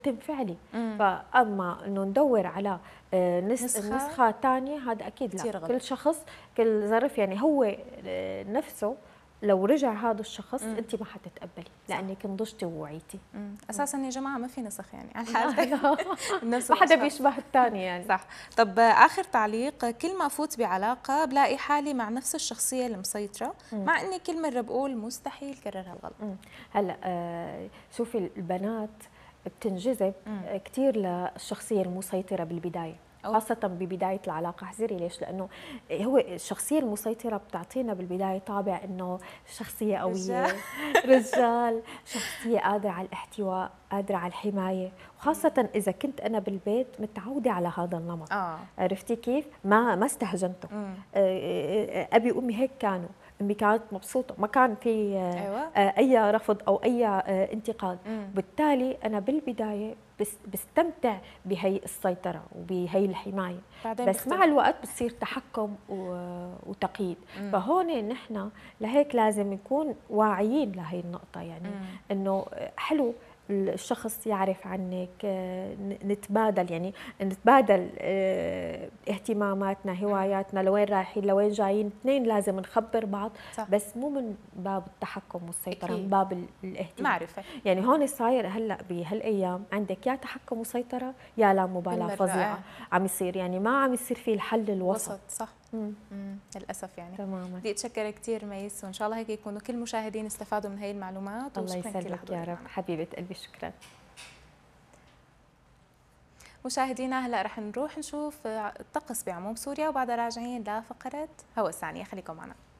تنفعلي. فاما انه ندور على نسخه ثانيه، هذا اكيد لا. كل شخص كل ظرف، يعني هو نفسه لو رجع هذا الشخص انت ما حتتقبلي لانك نضجتي ووعيتي. اساسا يا جماعه ما في نسخ يعني على حالتك. ما حدا بيشبه الثاني يعني. صح. طب اخر تعليق، كل ما افوت بعلاقه بلاقي حالي مع نفس الشخصيه المسيطره، مع اني كل مره بقول مستحيل كرر هالغلط. هلا شوفي البنات بتنجذب كثير للشخصيه المسيطره بالبدايه، خاصة ببداية العلاقة. احذري ليش؟ لأنه هو الشخصية المسيطرة بتعطينا بالبداية طابع إنه شخصية قوية، رجال، شخصية قادرة على الاحتواء، قادرة على الحماية، وخاصة إذا كنت أنا بالبيت متعودة على هذا النمط. عرفتي كيف؟ ما استهجنته. أبي وأمي هيك كانوا، امي كانت مبسوطه، ما كان في اي رفض او اي انتقاد. بالتالي انا بالبدايه بستمتع بهي السيطره وبهي الحمايه، بس مع الوقت بصير تحكم وتقييد. فهون نحن لهيك لازم نكون واعيين لهي النقطه، يعني انه حلو الشخص يعرف عنك، نتبادل، يعني نتبادل اهتماماتنا، هواياتنا، لوين رايحين لوين جايين، اثنين لازم نخبر بعض. صح. بس مو من باب التحكم والسيطرة، من باب الاهتمام، معرفة. يعني هون صاير هلا بهالايام عندك يا تحكم وسيطرة يا لا مبالاة فظيعة عم يصير، يعني ما عم يصير في الحل الوسط. صح. للاسف يعني. تماما. بدي اتشكر كثير ميس، وان شاء الله هيك يكونوا كل المشاهدين استفادوا من هي المعلومات. الله يسلمك يا رب حبيبه قلبي، شكرا. مشاهدينا هلا رح نروح نشوف الطقس بعموم سوريا، وبعدها راجعين لفقره هوا الثانيه، خليكم معنا.